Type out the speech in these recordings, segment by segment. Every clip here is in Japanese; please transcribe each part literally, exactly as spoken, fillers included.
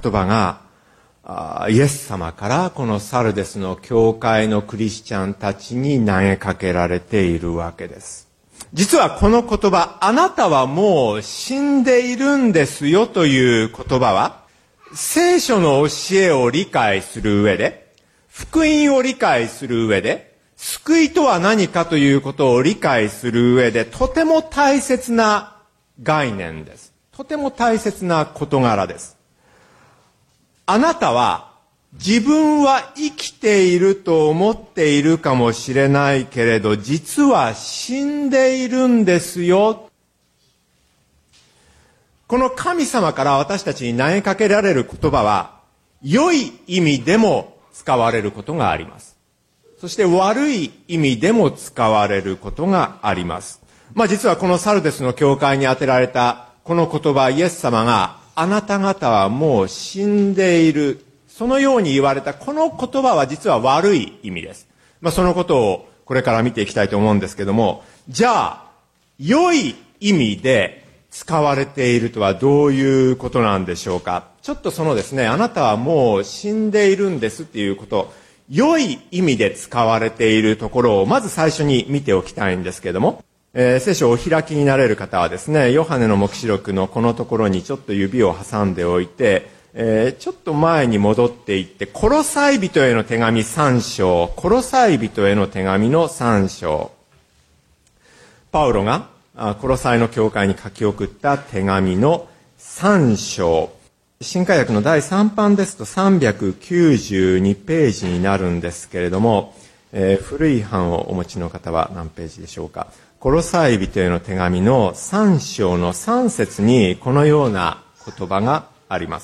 言葉がイエス様からこのサルデスの教会のクリスチャンたちに投げかけられているわけです。実はこの言葉、あなたはもう死んでいるんですよという言葉は、聖書の教えを理解する上で、福音を理解する上で、救いとは何かということを理解する上で、とても大切な概念です。とても大切な事柄です。あなたは自分は生きていると思っているかもしれないけれど、実は死んでいるんですよ。この神様から私たちに投げかけられる言葉は、良い意味でも使われることがあります。そして悪い意味でも使われることがあります。まあ実はこのサルデスの教会に当てられたこの言葉、イエス様が、あなた方はもう死んでいる。そのように言われたこの言葉は実は悪い意味です。まあそのことをこれから見ていきたいと思うんですけども、じゃあ、良い意味で使われているとはどういうことなんでしょうか。ちょっとそのですね、あなたはもう死んでいるんですっていうこと、良い意味で使われているところをまず最初に見ておきたいんですけども、えー、聖書をお開きになれる方はですね、ヨハネの黙示録のこのところにちょっと指を挟んでおいて、えー、ちょっと前に戻っていって、コロサイ人への手紙さん章、コロサイ人への手紙のさん章。パウロがコロサイの教会に書き送った手紙のさん章。新海訳のだいさん版ですとさんびゃくきゅうじゅうにページになるんですけれども、えー、古い版をお持ちの方は何ページでしょうか。コロサイ人への手紙のさん章のさん節にこのような言葉があります。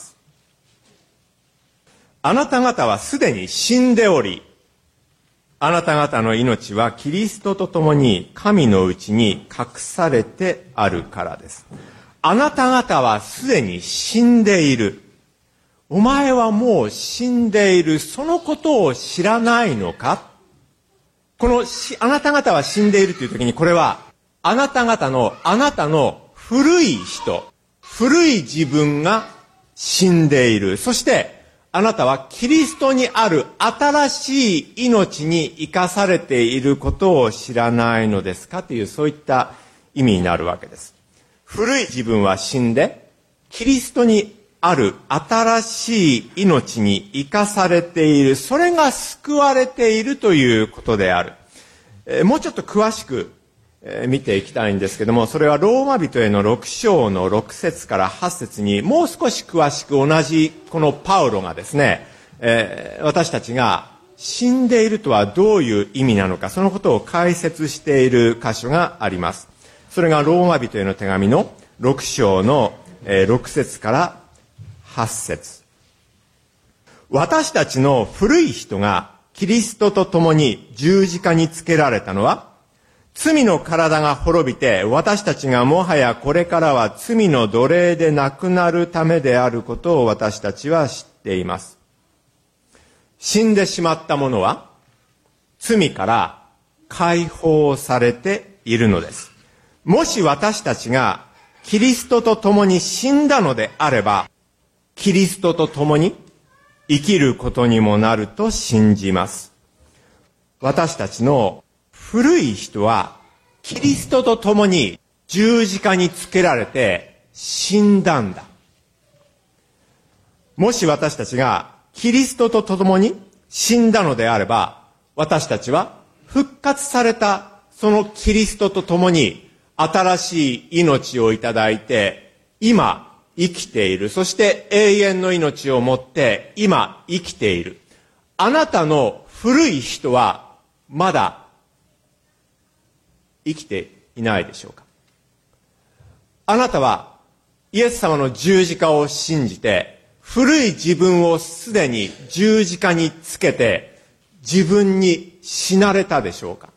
あなた方はすでに死んでおり、あなた方の命はキリストと共に神のうちに隠されてあるからです。あなた方はすでに死んでいる。お前はもう死んでいる。そのことを知らないのか？このし、あなた方は死んでいるという時に、これは、あなた方の、あなたの古い人、古い自分が死んでいる。そして、あなたはキリストにある新しい命に生かされていることを知らないのですかという、そういった意味になるわけです。古い自分は死んで、キリストにある新しい命に生かされている。それが救われているということである。えー、もうちょっと詳しく、えー、見ていきたいんですけども、それはローマ人へのろく章のろく節からはち節にもう少し詳しく同じこのパウロがですね、えー、私たちが死んでいるとはどういう意味なのか、そのことを解説している箇所があります。それがローマ人への手紙のろく章のろく節からはち節。私たちの古い人がキリストと共に十字架につけられたのは、罪の体が滅びて私たちがもはやこれからは罪の奴隷でなくなるためであることを私たちは知っています。死んでしまった者は罪から解放されているのです。もし私たちがキリストと共に死んだのであれば、キリストと共に生きることにもなると信じます。私たちの古い人はキリストと共に十字架につけられて死んだんだ。もし私たちがキリストと共に死んだのであれば、私たちは復活されたそのキリストと共に新しい命をいただいて、今生きている。そして永遠の命を持って今生きている。あなたの古い人はまだ生きていないでしょうか。あなたはイエス様の十字架を信じて、古い自分をすでに十字架につけて自分に死なれたでしょうか。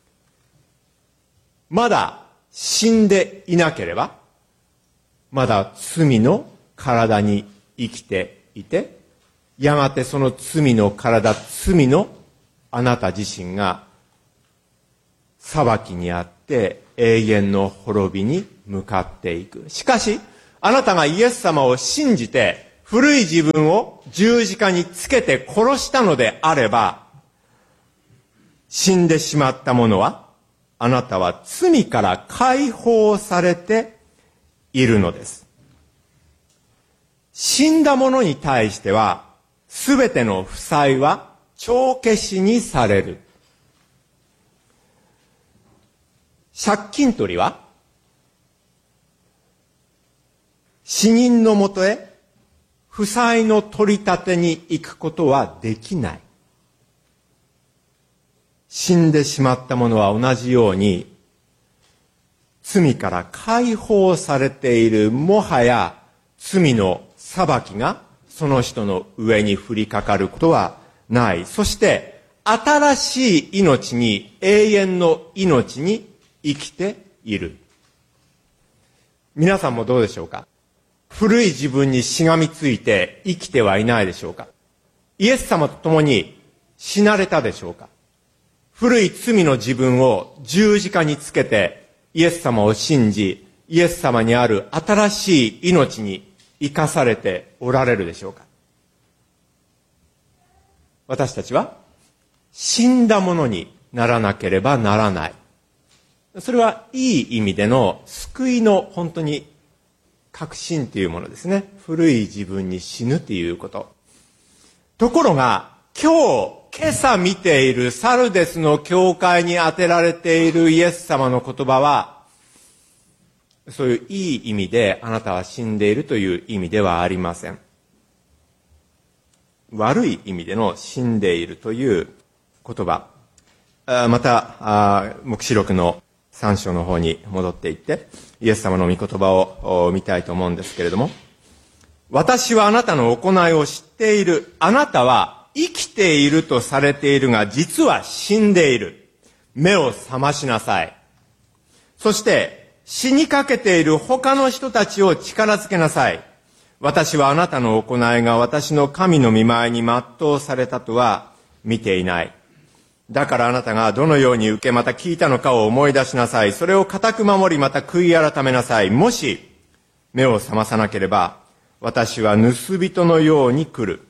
まだ死んでいなければ、まだ罪の体に生きていて、やがてその罪の体、罪のあなた自身が裁きにあって永遠の滅びに向かっていく。しかし、あなたがイエス様を信じて古い自分を十字架につけて殺したのであれば、死んでしまった者は、あなたは罪から解放されているのです。死んだ者に対しては、すべての負債は帳消しにされる。借金取りは、死人のもとへ負債の取り立てに行くことはできない。死んでしまった者は同じように、罪から解放されている、もはや罪の裁きがその人の上に降りかかることはない。そして新しい命に、永遠の命に生きている。皆さんもどうでしょうか？古い自分にしがみついて生きてはいないでしょうか？イエス様と共に死なれたでしょうか？古い罪の自分を十字架につけてイエス様を信じ、イエス様にある新しい命に生かされておられるでしょうか？私たちは死んだものにならなければならない。それはいい意味での救いの本当に確信というものですね。古い自分に死ぬということ。ところが今日、今朝見ているサルデスの教会に当てられているイエス様の言葉は、そういういい意味であなたは死んでいるという意味ではありません。悪い意味での死んでいるという言葉。また、黙示録のさん章の方に戻っていって、イエス様の御言葉を見たいと思うんですけれども、私はあなたの行いを知っている。あなたは生きているとされているが、実は死んでいる。目を覚ましなさい。そして、死にかけている他の人たちを力づけなさい。私はあなたの行いが私の神の御前に全うされたとは見ていない。だからあなたがどのように受けまた聞いたのかを思い出しなさい。それを固く守りまた悔い改めなさい。もし目を覚まさなければ、私は盗人のように来る。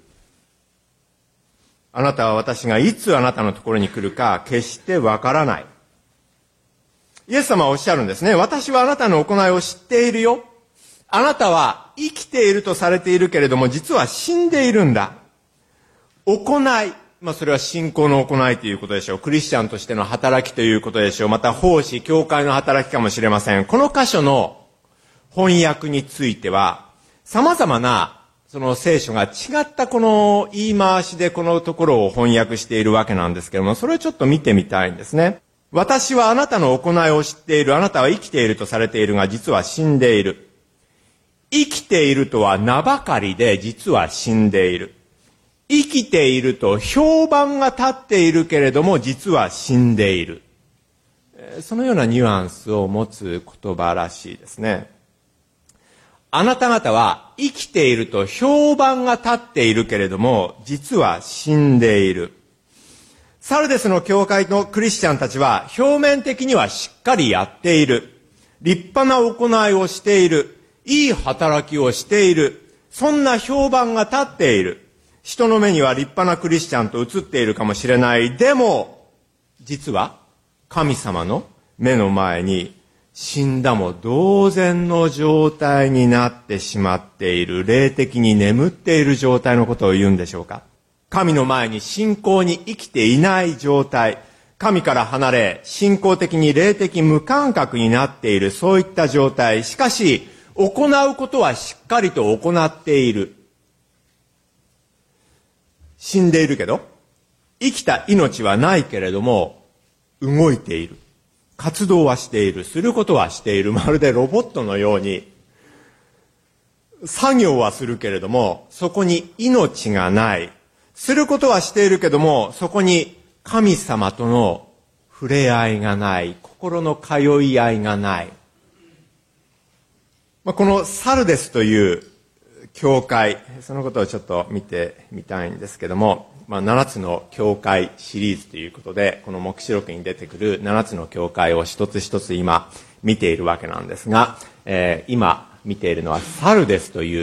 あなたは私がいつあなたのところに来るか決してわからない。イエス様はおっしゃるんですね。私はあなたの行いを知っているよ。あなたは生きているとされているけれども、実は死んでいるんだ。行い。まあそれは信仰の行いということでしょう。クリスチャンとしての働きということでしょう。また奉仕、教会の働きかもしれません。この箇所の翻訳については、様々なその聖書が違ったこの言い回しでこのところを翻訳しているわけなんですけれども、それをちょっと見てみたいんですね。私はあなたの行いを知っている。あなたは生きているとされているが、実は死んでいる。生きているとは名ばかりで、実は死んでいる。生きていると評判が立っているけれども、実は死んでいる。そのようなニュアンスを持つ言葉らしいですね。あなた方は生きていると評判が立っているけれども、実は死んでいる。サルデスの教会のクリスチャンたちは表面的にはしっかりやっている。立派な行いをしている。いい働きをしている。そんな評判が立っている。人の目には立派なクリスチャンと映っているかもしれない。でも、実は神様の目の前に死んだも同然の状態になってしまっている、霊的に眠っている状態のことを言うんでしょうか。神の前に信仰に生きていない状態、神から離れ信仰的に霊的無感覚になっている、そういった状態。しかし行うことはしっかりと行っている。死んでいるけど、生きた命はないけれども、動いている。活動はしている。することはしている。まるでロボットのように、作業はするけれども、そこに命がない。することはしているけども、そこに神様との触れ合いがない。心の通い合いがない。このサルデスという教会、そのことをちょっと見てみたいんですけども、まあ、ななつの教会シリーズということで、この黙示録に出てくるななつの教会を一つ一つ今見ているわけなんですが、えー、今見ているのはサルデスという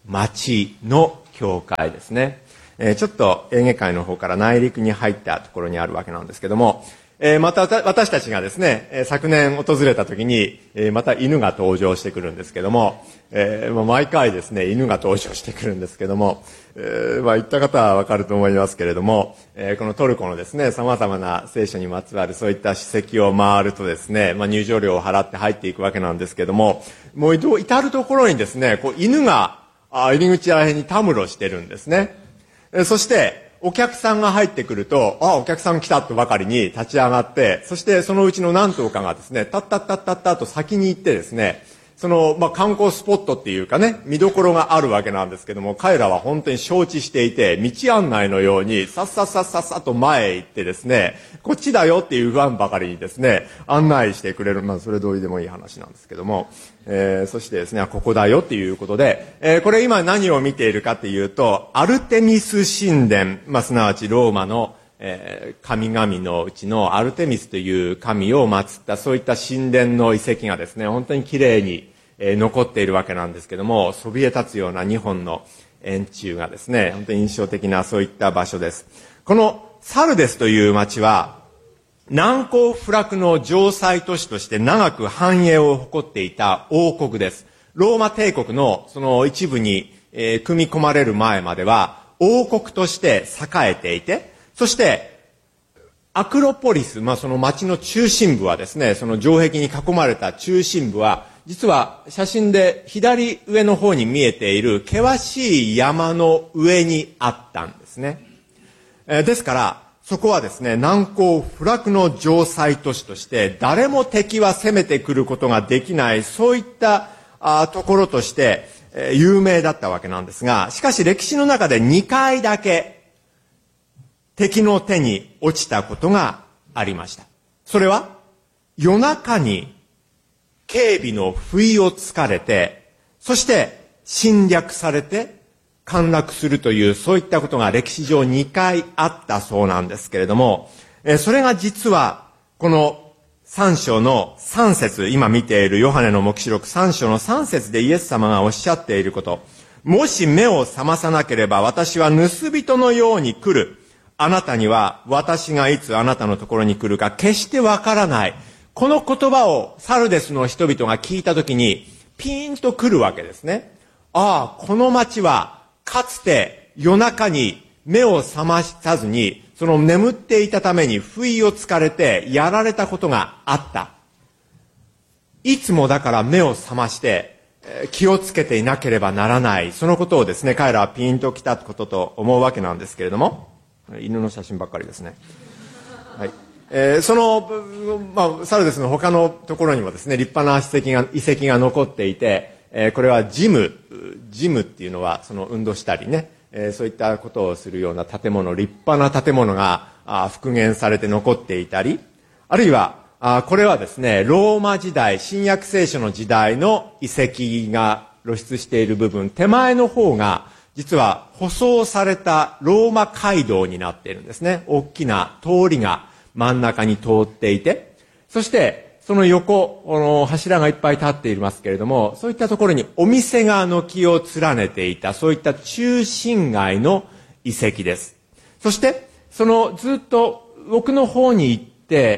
町の教会ですね。えー、ちょっとエーゲ海の方から内陸に入ったところにあるわけなんですけども、えー、また私たちがですね、えー、昨年訪れた時に、えー、また犬が登場してくるんですけども、えーまあ、毎回ですね、犬が登場してくるんですけども、えーまあ、行った方はわかると思いますけれども、えー、このトルコのですね、様々な聖書にまつわるそういった史跡を回るとですね、まあ、入場料を払って入っていくわけなんですけども、もう至るところにですね、こう犬があ入り口らへんにたむろしてるんですね。えー、そして、お客さんが入ってくると、あ、お客さん来たとばかりに立ち上がって、そしてそのうちの何頭かがですね、たったったったったと先に行ってですね、その、まあ、観光スポットっていうかね、見どころがあるわけなんですけども、彼らは本当に承知していて、道案内のように、さっさっさっさっさと前へ行ってですね、こっちだよっていう不安ばかりにですね、案内してくれる、まあ、それ通りでもいい話なんですけども、えー、そしてですね、ここだよっていうことで、えー、これ今何を見ているかっていうと、アルテミス神殿、まあ、すなわちローマの、えー、神々のうちのアルテミスという神を祀ったそういった神殿の遺跡がですね、本当に綺麗に、えー、残っているわけなんですけども、そびえ立つようなにほんの円柱がですね、本当に印象的なそういった場所です。このサルデスという町は、難攻不落の城塞都市として長く繁栄を誇っていた王国です。ローマ帝国のその一部に、えー、組み込まれる前までは王国として栄えていて、そしてアクロポリス、まあその町の中心部はですね、その城壁に囲まれた中心部は、実は写真で左上の方に見えている険しい山の上にあったんですね。えー、ですから、そこはですね、難攻不落の城塞都市として、誰も敵は攻めてくることができない、そういったあところとして、えー、有名だったわけなんですが、しかし歴史の中でにかいだけ、敵の手に落ちたことがありました。それは夜中に警備の不意をつかれて、そして侵略されて陥落するというそういったことが歴史上にかいあったそうなんですけれども、それが実はこのさん章のさん節、今見ているヨハネの黙示録さん章のさん節でイエス様がおっしゃっていること、もし目を覚まさなければ私は盗人のように来る。あなたには私がいつあなたのところに来るか決してわからない。この言葉をサルデスの人々が聞いたときにピーンと来るわけですね。ああ、この町はかつて夜中に目を覚まさずに、その眠っていたために不意をつかれてやられたことがあった。いつもだから目を覚まして気をつけていなければならない。そのことをですね、彼らはピーンと来たことと思うわけなんですけれども、犬の写真ばっかりですね。はい。えー、その、まあ、サルデスの他のところにもですね、立派な遺跡が、遺跡が残っていて、えー、これはジム、ジムっていうのは、その運動したりね、えー、そういったことをするような建物、立派な建物があ復元されて残っていたり、あるいは、あこれはですね、ローマ時代、新約聖書の時代の遺跡が露出している部分、手前の方が、実は舗装されたローマ街道になっているんですね。大きな通りが真ん中に通っていて、そしてその横、この柱がいっぱい立っていますけれども、そういったところにお店が軒を連ねていた、そういった中心街の遺跡です。そしてそのずっと奥の方に行って、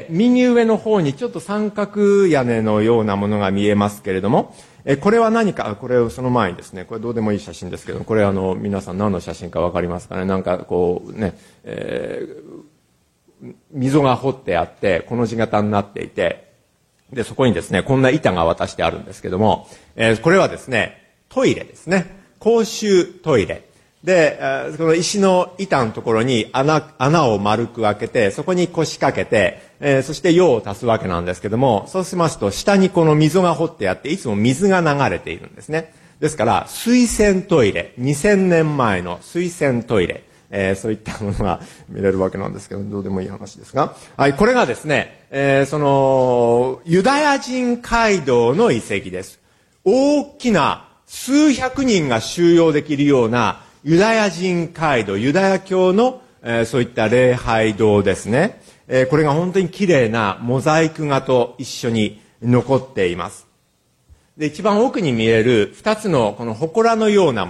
右上の方にちょっと三角屋根のようなものが見えますけれども、えこれは何か、これをその前にですね、これどうでもいい写真ですけど、これあの皆さん何の写真かわかりますかね。なんかこうね、えー、溝が掘ってあってこの字型になっていて、でそこにですねこんな板が渡してあるんですけども、えー、これはですねトイレですね。公衆トイレで、この石の板のところに穴、穴を丸く開けて、そこに腰掛けて、えー、そして用を足すわけなんですけども、そうしますと下にこの溝が掘ってあって、いつも水が流れているんですね。ですから、水洗トイレ、にせんねんまえの水洗トイレ、えー、そういったものが見れるわけなんですけど、どうでもいい話ですが。はい、これがですね、えー、その、ユダヤ人街道の遺跡です。大きな数百人が収容できるようなユダヤ人街道、ユダヤ教の、えー、そういった礼拝堂ですね、えー。これが本当に綺麗なモザイク画と一緒に残っています。で、一番奥に見える二つのこの祠のようなもの、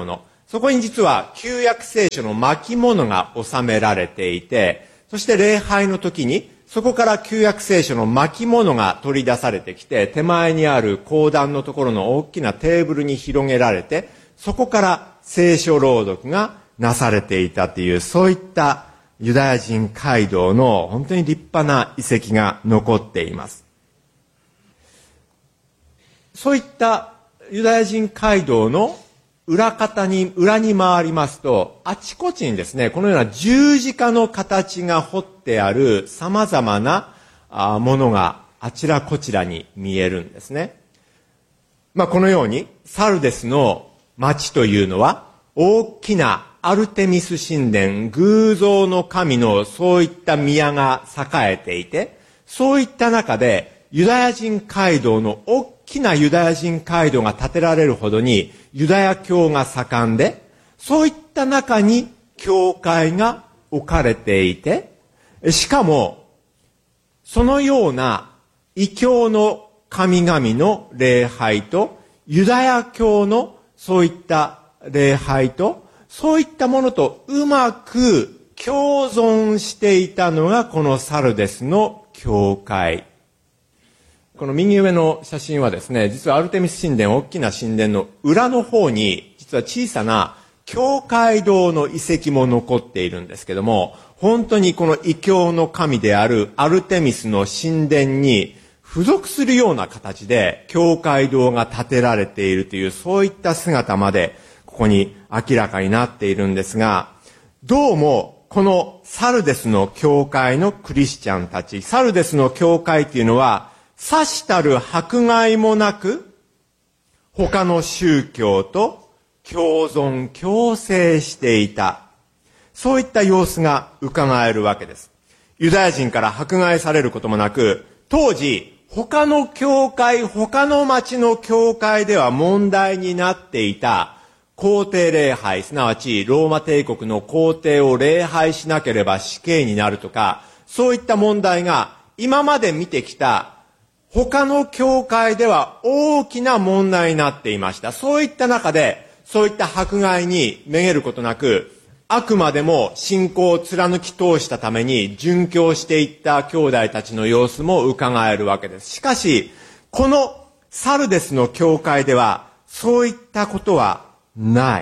そこに実は旧約聖書の巻物が収められていて、そして礼拝の時にそこから旧約聖書の巻物が取り出されてきて、手前にある講談のところの大きなテーブルに広げられて、そこから聖書朗読がなされていたという、そういったユダヤ人街道の本当に立派な遺跡が残っています。そういったユダヤ人街道の裏方に、裏に回りますと、あちこちにですね、このような十字架の形が彫ってある様々なものがあちらこちらに見えるんですね。まあ、このように、サルデスの町というのは、大きなアルテミス神殿、偶像の神のそういった宮が栄えていて、そういった中で、ユダヤ人街道の大きなユダヤ人街道が建てられるほどにユダヤ教が盛んで、そういった中に教会が置かれていて、しかもそのような異教の神々の礼拝とユダヤ教のそういった礼拝とそういったものとうまく共存していたのがこのサルデスの教会。この右上の写真はですね、実はアルテミス神殿、大きな神殿の裏の方に、実は小さな教会堂の遺跡も残っているんですけども、本当にこの異教の神であるアルテミスの神殿に付属するような形で教会堂が建てられているという、そういった姿までここに明らかになっているんですが、どうもこのサルデスの教会のクリスチャンたち、サルデスの教会というのは、さしたる迫害もなく、他の宗教と共存共生していた。そういった様子が伺えるわけです。ユダヤ人から迫害されることもなく、当時、他の教会、他の町の教会では問題になっていた皇帝礼拝、すなわちローマ帝国の皇帝を礼拝しなければ死刑になるとか、そういった問題が今まで見てきた他の教会では大きな問題になっていました。そういった中で、そういった迫害にめげることなく、あくまでも信仰を貫き通したために殉教していった兄弟たちの様子も伺えるわけです。しかし、このサルデスの教会では、そういったことはない。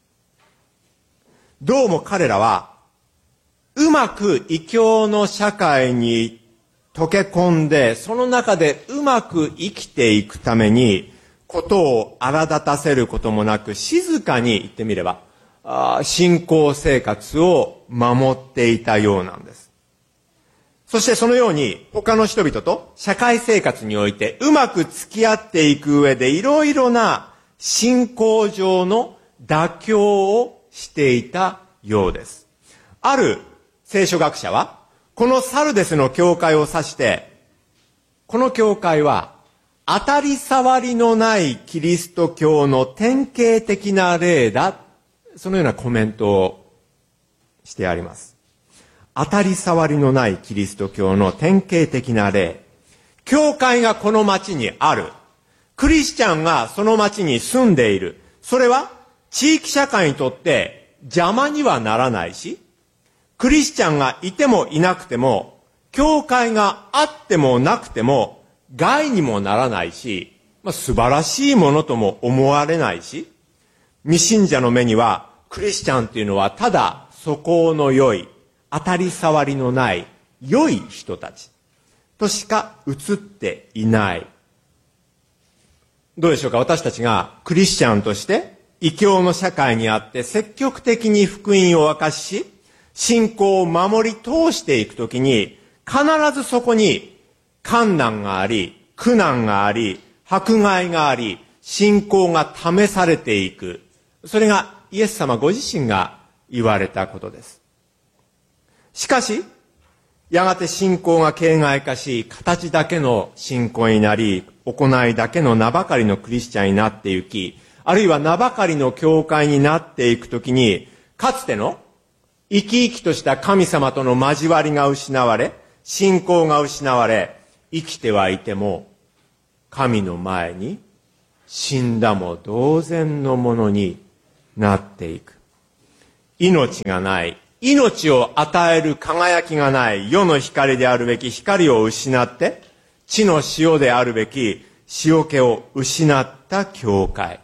どうも彼らは、うまく異教の社会に溶け込んで、その中でうまく生きていくために、ことを荒立たせることもなく、静かに言ってみれば、信仰生活を守っていたようなんです。そしてそのように、他の人々と社会生活においてうまく付き合っていく上で、いろいろな信仰上の妥協をしていたようです。ある聖書学者は、このサルデスの教会を指して、この教会は当たり障りのないキリスト教の典型的な例だ。そのようなコメントをしてあります。当たり障りのないキリスト教の典型的な例。教会がこの町にある。クリスチャンがその町に住んでいる。それは地域社会にとって邪魔にはならないし、クリスチャンがいてもいなくても、教会があってもなくても害にもならないし、まあ、素晴らしいものとも思われないし、未信者の目にはクリスチャンというのはただ素行の良い、当たり障りのない良い人たちとしか映っていない。どうでしょうか、私たちがクリスチャンとして異教の社会にあって積極的に福音を明かし、信仰を守り通していくときに、必ずそこに困難があり、苦難があり、迫害があり、信仰が試されていく。それがイエス様ご自身が言われたことです。しかし、やがて信仰が形骸化し、形だけの信仰になり、行いだけの名ばかりのクリスチャンになっていき、あるいは名ばかりの教会になっていくときに、かつての生き生きとした神様との交わりが失われ、信仰が失われ、生きてはいても、神の前に死んだも同然のものになっていく。命がない、命を与える輝きがない世の光であるべき光を失って、地の塩であるべき塩気を失った教会。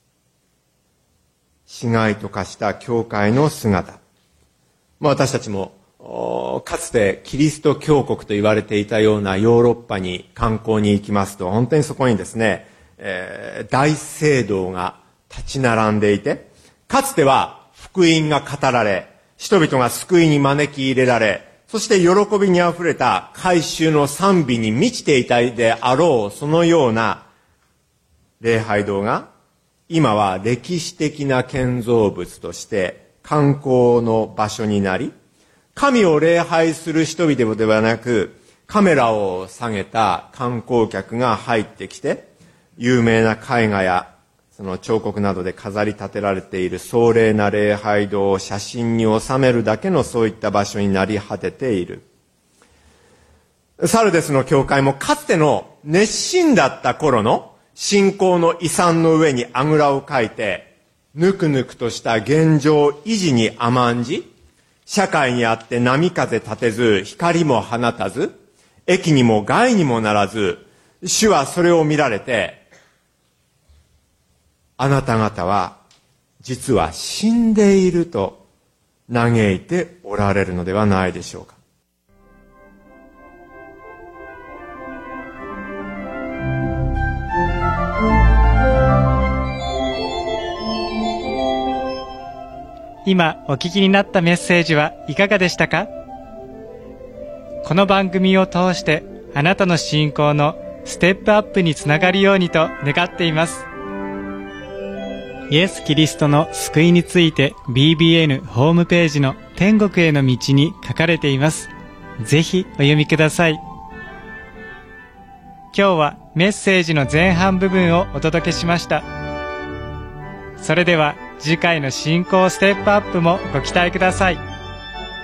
死骸と化した教会の姿。まあ、私たちもかつてキリスト教国と言われていたようなヨーロッパに観光に行きますと、本当にそこにですね、えー、大聖堂が立ち並んでいて、かつては福音が語られ、人々が救いに招き入れられ、そして喜びにあふれた改宗の賛美に満ちていたであろう、そのような礼拝堂が、今は歴史的な建造物として観光の場所になり、神を礼拝する人々ではなく、カメラを下げた観光客が入ってきて、有名な絵画やその彫刻などで飾り立てられている壮麗な礼拝堂を写真に収めるだけのそういった場所になり果てている。サルデスの教会もかつての熱心だった頃の信仰の遺産の上にあぐらをかいて、ぬくぬくとした現状維持に甘んじ、社会にあって波風立てず、光も放たず、益にも害にもならず、主はそれを見られて、あなた方は実は死んでいると嘆いておられるのではないでしょうか。 今お聞きになったメッセージはいかがでしたか？この番組を通してあなたの信仰のステップアップにつながるようにと願っています。イエス・キリストの救いについて ビービーエヌ ホームページの天国への道に書かれています。ぜひお読みください。今日はメッセージの前半部分をお届けしました。それでは次回の信仰ステップアップもご期待ください。